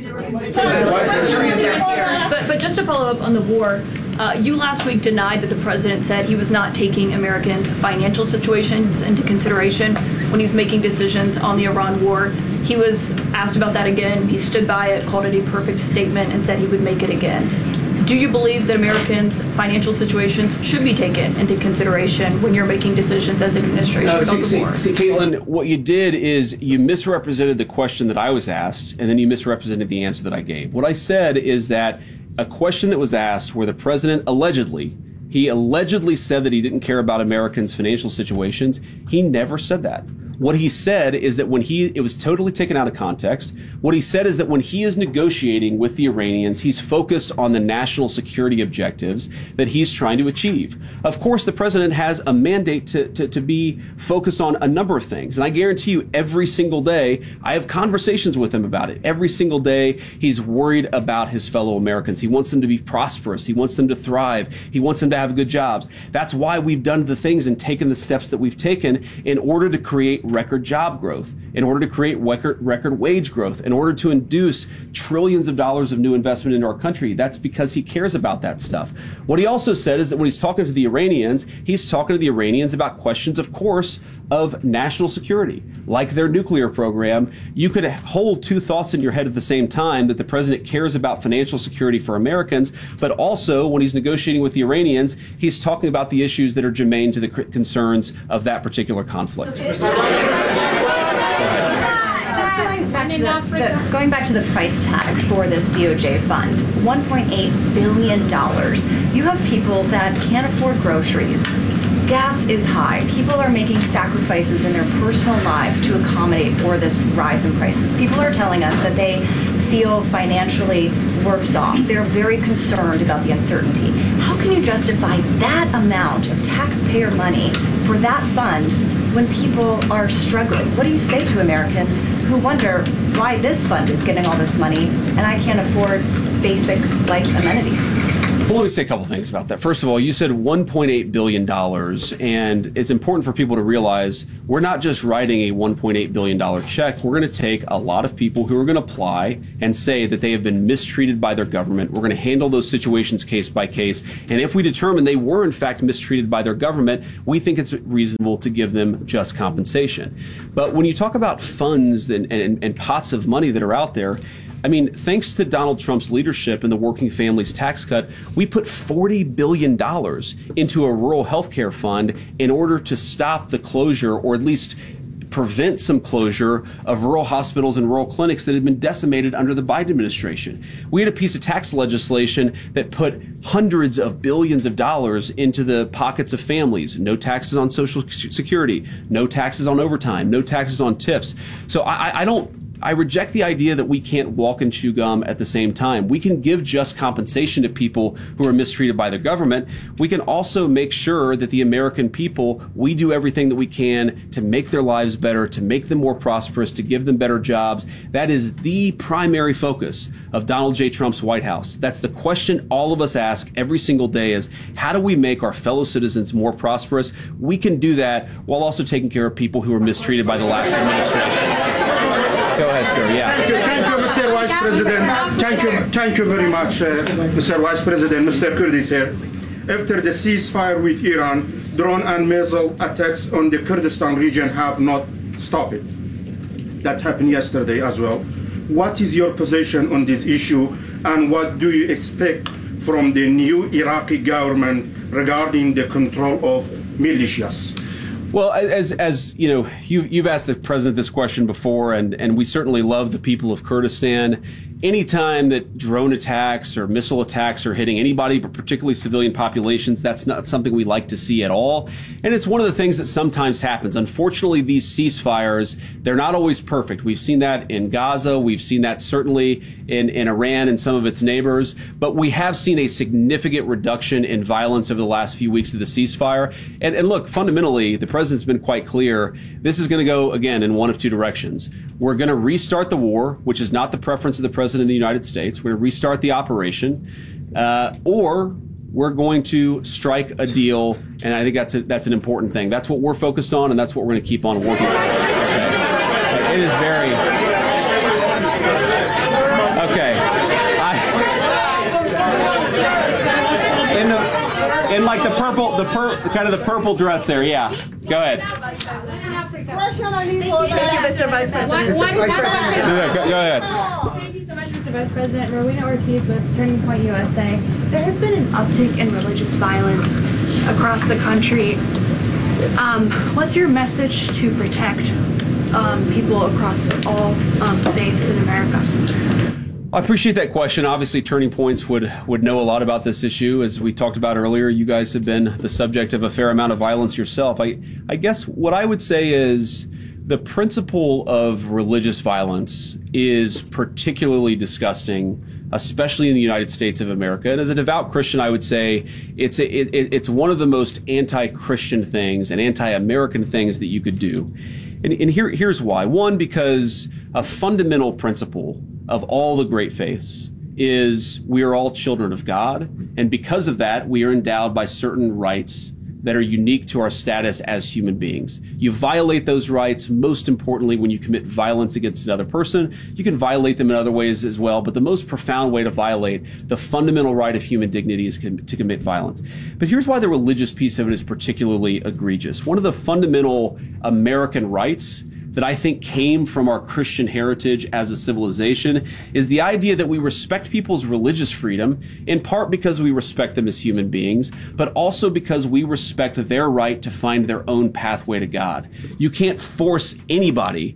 just to follow up on the war, you last week denied that the president said he was not taking Americans' financial situations into consideration when he's making decisions on the Iran war. He was asked about that again. He stood by it, called it a perfect statement, and said he would make it again. Do you believe that Americans' financial situations should be taken into consideration when you're making decisions as an administration about the war? See, Caitlin, what you did is you misrepresented the question that I was asked, and then you misrepresented the answer that I gave. What I said is that a question that was asked where the president allegedly said that he didn't care about Americans' financial situations. He never said that. What he said is that it was totally taken out of context. What he said is that when he is negotiating with the Iranians, he's focused on the national security objectives that he's trying to achieve. Of course, the president has a mandate to be focused on a number of things. And I guarantee you every single day, I have conversations with him about it. Every single day, he's worried about his fellow Americans. He wants them to be prosperous. He wants them to thrive. He wants them to have good jobs. That's why we've done the things and taken the steps that we've taken in order to create record job growth, in order to create record wage growth, in order to induce trillions of dollars of new investment into our country. That's because he cares about that stuff. What he also said is that when he's talking to the Iranians, he's talking to the Iranians about questions, of course, of national security, like their nuclear program. You could hold two thoughts in your head at the same time, that the president cares about financial security for Americans, but also when he's negotiating with the Iranians, he's talking about the issues that are germane to the concerns of that particular conflict. Going back to the price tag for this DOJ fund, $1.8 billion. You have people that can't afford groceries. Gas is high. People are making sacrifices in their personal lives to accommodate for this rise in prices. People are telling us that they feel financially worse off. They're very concerned about the uncertainty. How can you justify that amount of taxpayer money for that fund when people are struggling? What do you say to Americans who wonder why this fund is getting all this money and I can't afford basic life amenities? Well, let me say a couple things about that. First of all, you said $1.8 billion, and it's important for people to realize we're not just writing a $1.8 billion check. We're going to take a lot of people who are going to apply and say that they have been mistreated by their government. We're going to handle those situations case by case. And if we determine they were, in fact, mistreated by their government, we think it's reasonable to give them just compensation. But when you talk about funds and pots of money that are out there, I mean, thanks to Donald Trump's leadership and the Working Families Tax Cut, we put $40 billion into a rural health care fund in order to stop the closure, or at least prevent some closure, of rural hospitals and rural clinics that had been decimated under the Biden administration. We had a piece of tax legislation that put hundreds of billions of dollars into the pockets of families. No taxes on Social Security, no taxes on overtime, no taxes on tips. So I reject the idea that we can't walk and chew gum at the same time. We can give just compensation to people who are mistreated by their government. We can also make sure that the American people, we do everything that we can to make their lives better, to make them more prosperous, to give them better jobs. That is the primary focus of Donald J. Trump's White House. That's the question all of us ask every single day is, how do we make our fellow citizens more prosperous? We can do that while also taking care of people who were mistreated by the last administration. Go ahead, sir. Yeah. Thank you, Mr. Vice President. Thank you very much, Mr. Vice President. Mr. Kurdi here. After the ceasefire with Iran, drone and missile attacks on the Kurdistan region have not stopped. That happened yesterday as well. What is your position on this issue, and what do you expect from the new Iraqi government regarding the control of militias? Well, as you know, you've asked the president this question before, and we certainly love the people of Kurdistan. Anytime that drone attacks or missile attacks are hitting anybody, but particularly civilian populations, that's not something we like to see at all. And it's one of the things that sometimes happens. Unfortunately, these ceasefires, they're not always perfect. We've seen that in Gaza. We've seen that certainly in Iran and some of its neighbors. But we have seen a significant reduction in violence over the last few weeks of the ceasefire. And look, fundamentally, the president's been quite clear. This is going to go, again, in one of two directions. We're going to restart the war, which is not the preference of the president of the United States. We're going to restart the operation, or we're going to strike a deal, and I think that's an important thing. That's what we're focused on, and that's what we're going to keep on working on. Okay. It is very okay. In like the purple dress there. Yeah, go ahead. Thank you, Mr. Vice President. Go ahead. Thank you so much, Mr. Vice President. Rowena Ortiz with Turning Point USA. There has been an uptick in religious violence across the country. What's your message to protect people across all faiths in America? I appreciate that question. Obviously, Turning Points would know a lot about this issue. As we talked about earlier, you guys have been the subject of a fair amount of violence yourself. I guess what I would say is the principle of religious violence is particularly disgusting, especially in the United States of America. And as a devout Christian, I would say it's one of the most anti-Christian things and anti-American things that you could do. And here's why. One, because a fundamental principle of all the great faiths is we are all children of God. And because of that, we are endowed by certain rights that are unique to our status as human beings. You violate those rights, most importantly, when you commit violence against another person. You can violate them in other ways as well, but the most profound way to violate the fundamental right of human dignity is to commit violence. But here's why the religious piece of it is particularly egregious. One of the fundamental American rights that I think came from our Christian heritage as a civilization is the idea that we respect people's religious freedom, in part because we respect them as human beings, but also because we respect their right to find their own pathway to God. You can't force anybody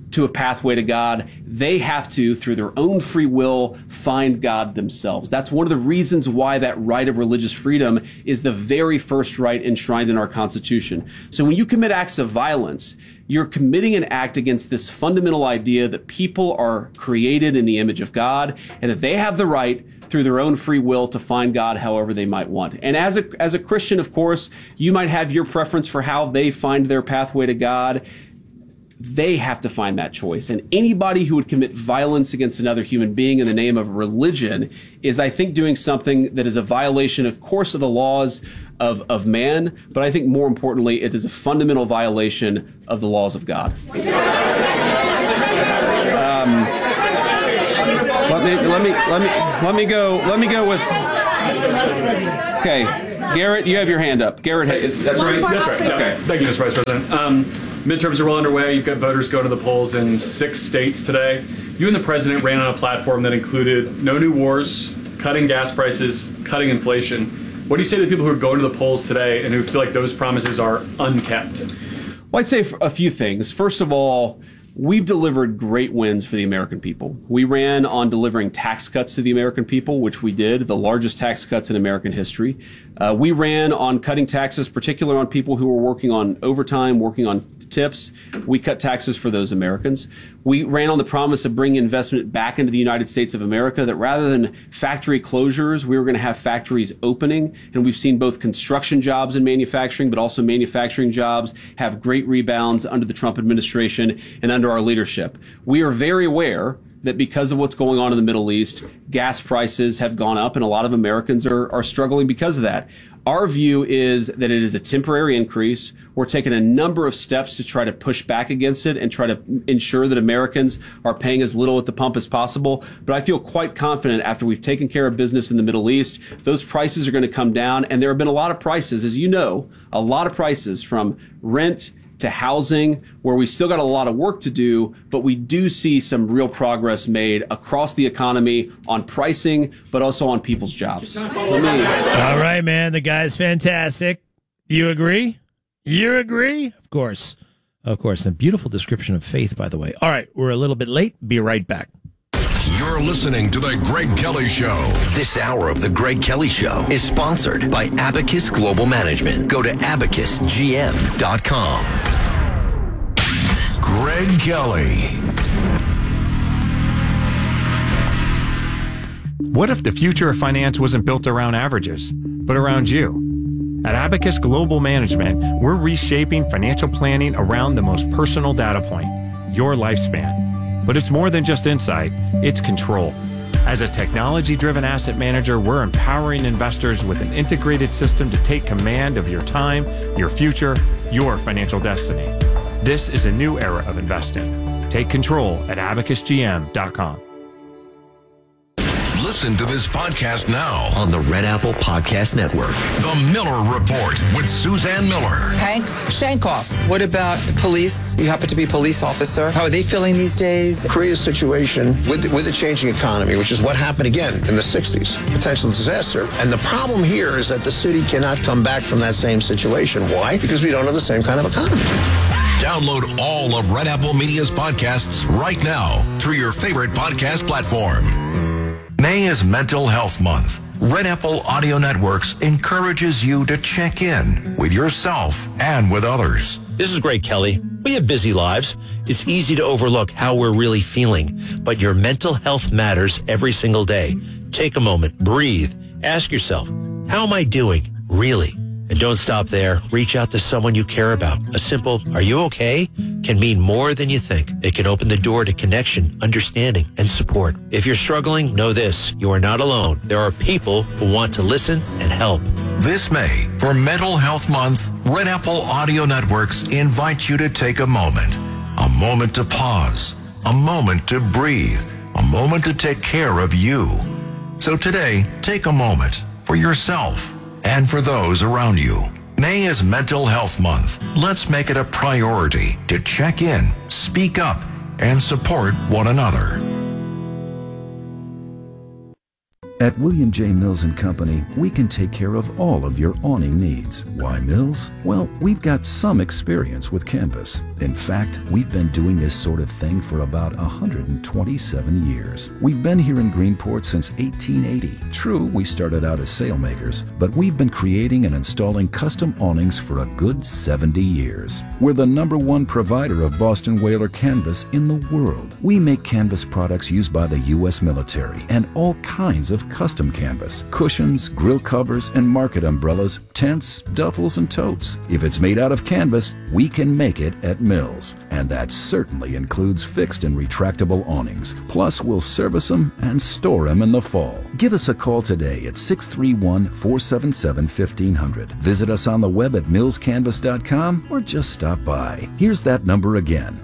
to a pathway to God. They have to, through their own free will, find God themselves. That's one of the reasons why that right of religious freedom is the very first right enshrined in our Constitution. So when you commit acts of violence, you're committing an act against this fundamental idea that people are created in the image of God and that they have the right through their own free will to find God however they might want. And as a Christian, of course, you might have your preference for how they find their pathway to God. They have to find that choice. And anybody who would commit violence against another human being in the name of religion is, I think, doing something that is a violation, of course, of the laws of man, but I think more importantly, it is a fundamental violation of the laws of God. Let me go with. Okay, Garrett, you have your hand up. Garrett, that's right. That's right. Yeah. Okay. Thank you, Mr. Vice President. Midterms are well underway. You've got voters going to the polls in 6 states today. You and the president ran on a platform that included no new wars, cutting gas prices, cutting inflation. What do you say to people who are going to the polls today and who feel like those promises are unkept? Well, I'd say a few things. First of all, we've delivered great wins for the American people. We ran on delivering tax cuts to the American people, which we did, the largest tax cuts in American history. We ran on cutting taxes, particularly on people who were working on overtime, working on tips. We cut taxes for those Americans. We ran on the promise of bringing investment back into the United States of America, that rather than factory closures, we were going to have factories opening. And we've seen both construction jobs and manufacturing, but also manufacturing jobs have great rebounds under the Trump administration and under our leadership. We are very aware that because of what's going on in the Middle East, gas prices have gone up and a lot of Americans are struggling because of that. Our view is that it is a temporary increase. We're taking a number of steps to try to push back against it and try to ensure that Americans are paying as little at the pump as possible. But I feel quite confident after we've taken care of business in the Middle East, those prices are going to come down. And there have been a lot of prices, as you know, a lot of prices from rent to housing, where we still got a lot of work to do, but we do see some real progress made across the economy on pricing, but also on people's jobs. All right, man. The guy's fantastic. You agree? You agree? Of course. Of course. A beautiful description of faith, by the way. All right. We're a little bit late. Be right back. You're listening to The Greg Kelly Show. This hour of The Greg Kelly Show is sponsored by Abacus Global Management. Go to abacusgm.com. Greg Kelly. What if the future of finance wasn't built around averages, but around you? At Abacus Global Management, we're reshaping financial planning around the most personal data point, your lifespan. But it's more than just insight, it's control. As a technology-driven asset manager, we're empowering investors with an integrated system to take command of your time, your future, your financial destiny. This is a new era of investing. Take control at abacusgm.com. Listen to this podcast now on the Red Apple Podcast Network. The Miller Report with Suzanne Miller. Hank Shankoff, what about the police? You happen to be a police officer. How are they feeling these days? Create a situation with the changing economy, which is what happened again in the 60s. Potential disaster. And the problem here is that the city cannot come back from that same situation. Why? Because we don't have the same kind of economy. Download all of Red Apple Media's podcasts right now through your favorite podcast platform. May is Mental Health Month. Red Apple Audio Networks encourages you to check in with yourself and with others. This is Greg Kelly. We have busy lives. It's easy to overlook how we're really feeling, but your mental health matters every single day. Take a moment, breathe, ask yourself, how am I doing, really? And don't stop there. Reach out to someone you care about. A simple, are you okay? Can mean more than you think. It can open the door to connection, understanding, and support. If you're struggling, know this. You are not alone. There are people who want to listen and help. This May, for Mental Health Month, Red Apple Audio Networks invite you to take a moment to pause, a moment to breathe, a moment to take care of you. So today, take a moment for yourself and for those around you. May is Mental Health Month. Let's make it a priority to check in, speak up, and support one another. At William J. Mills & Company, we can take care of all of your awning needs. Why Mills? Well, we've got some experience with canvas. In fact, we've been doing this sort of thing for about 127 years. We've been here in Greenport since 1880. True, we started out as sailmakers, but we've been creating and installing custom awnings for a good 70 years. We're the #1 provider of Boston Whaler canvas in the world. We make canvas products used by the U.S. military and all kinds of custom canvas, cushions, grill covers, and market umbrellas, tents, duffels, and totes. If it's made out of canvas, we can make it at Mills. And that certainly includes fixed and retractable awnings. Plus, we'll service them and store them in the fall. Give us a call today at 631-477-1500. Visit us on the web at millscanvas.com or just stop by. Here's that number again,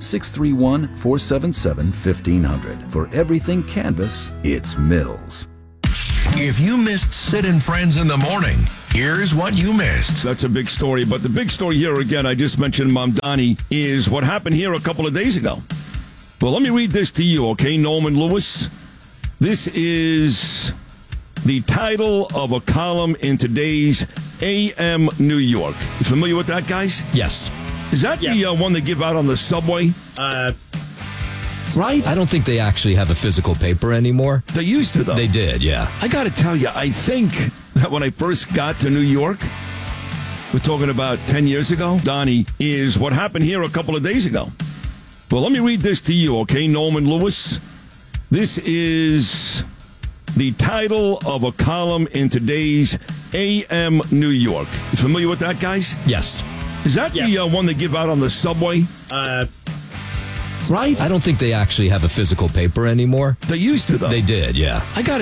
631-477-1500. For everything canvas, it's Mills. If you missed Sid and Friends in the morning, here's what you missed. That's a big story, but the big story here, again, I just mentioned Mamdani, is what happened here a couple of days ago. Well, let me read this to you, okay, Norman Lewis? This is the title of a column in today's AM New York. You familiar with that, guys? Yes. Is that the one they give out on the subway? Right? I don't think they actually have a physical paper anymore. They used to, though. They did, yeah. I got to tell you, I think that when I first got to New York, we're talking about 10 years ago, Donnie, is what happened here a couple of days ago. Well, let me read this to you, okay, Norman Lewis? This is the title of a column in today's AM New York. You familiar with that, guys? Yes. Is that the one they give out on the subway? Right? I don't think they actually have a physical paper anymore. They used to, though. They did, yeah. I got